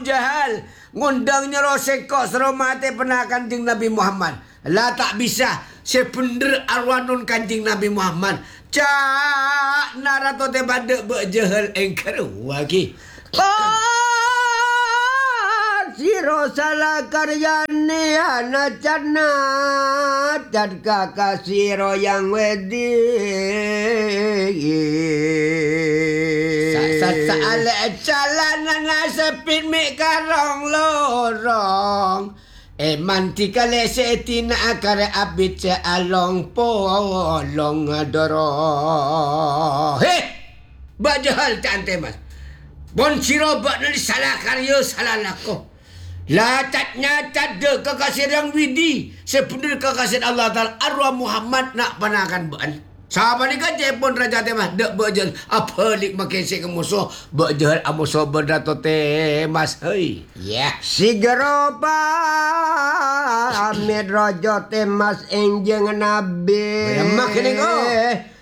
Abu Jahal ngundangnya Roseko seromate pernah Kanjeng Nabi Muhammad. Lah tak bisa sepender arwanun Kanjeng Nabi Muhammad. Cak narato te badek Jahal engkar lagi. Siro salah karyani anak cana dan kakak siro yang wedi Sa'ala calanan nasepin mi karong lorong manti kale setina akare abit se along polong dorong bajahal tante mas bon siro bak nali salah karyo salah lako Latatnya tada kekasih yang widi. Sebenar kekasih Allah Ta'ala. Arwah Muhammad nak panakan buan. Sahabat ni kan pun raja temas. Dek berjal. Apa lik makin si kemusuh. Berjal amusuh berdato temas. Hei. Ya. Sigaroba. Amir raja temas enjeng nabi. Makin ni kau.